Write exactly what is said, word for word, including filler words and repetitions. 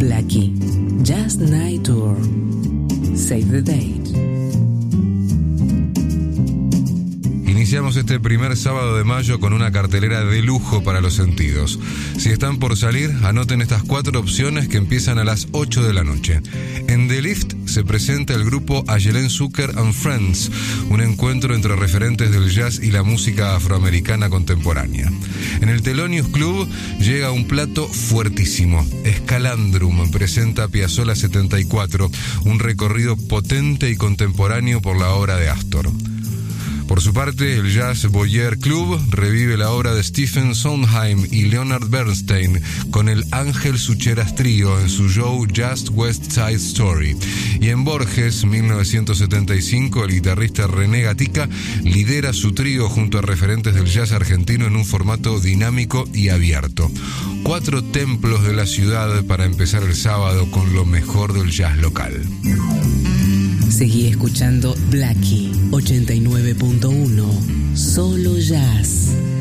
Blackie, Jazz Night Tour. Save the date. Iniciamos este primer sábado de mayo con una cartelera de lujo para los sentidos. Si están por salir, anoten estas cuatro opciones que empiezan a las ocho de la noche. En The Lift se presenta el grupo Ayelen Zucker and Friends, un encuentro entre referentes del jazz y la música afroamericana contemporánea. En el Thelonious Club llega un plato fuertísimo. Scalandrum presenta Piazzolla setenta y cuatro, un recorrido potente y contemporáneo por la obra de Astor. Por su parte, el Jazz Boyer Club revive la obra de Stephen Sondheim y Leonard Bernstein con el Ángel Sucheras Trío en su show Just West Side Story. Y en Borges, mil novecientos setenta y cinco, el guitarrista René Gatica lidera su trío junto a referentes del jazz argentino en un formato dinámico y abierto. Cuatro templos de la ciudad para empezar el sábado con lo mejor del jazz local. Seguí escuchando Blackie ochenta y nueve punto uno, solo jazz.